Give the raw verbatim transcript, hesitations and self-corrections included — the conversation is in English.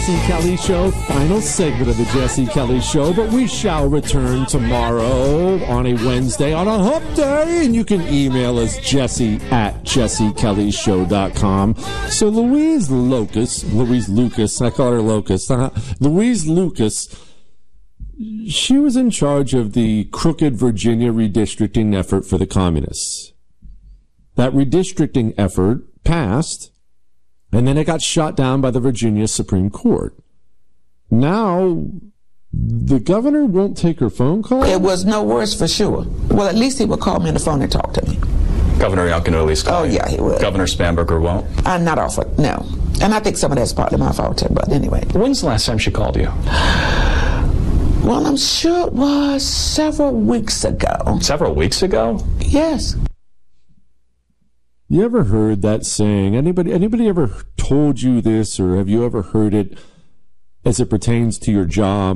Jesse Kelly Show, final segment of the Jesse Kelly Show, but we shall return tomorrow on a Wednesday on a hump day, and you can email us jesse at jesse kelly show dot com. So Louise Lucas, Louise Lucas, I call her Locust, uh, Louise Lucas, she was in charge of the crooked Virginia redistricting effort for the communists. That redistricting effort passed, and then it got shot down by the Virginia Supreme Court. Now, the governor won't take her phone call? It was no worse for sure. Well, at least he would call me on the phone and talk to me. Governor Youngkin will at least call Oh, you. yeah, he would. Governor Spanberger won't? I'm not offered, no. And I think some of that's partly my fault, too, but anyway. When's the last time she called you? Well, I'm sure it was several weeks ago. Several weeks ago? Yes. You ever heard that saying? Anybody anybody ever told you this, or have you ever heard it as it pertains to your job?